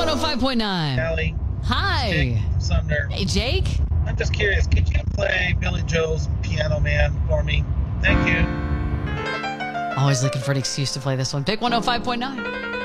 105.9. Allie, Hi. Jake Sumner. Hey, Jake. I'm just curious, could you play Billy Joel's Piano Man for me? Thank you. Always looking for an excuse to play this one. Pick 105.9.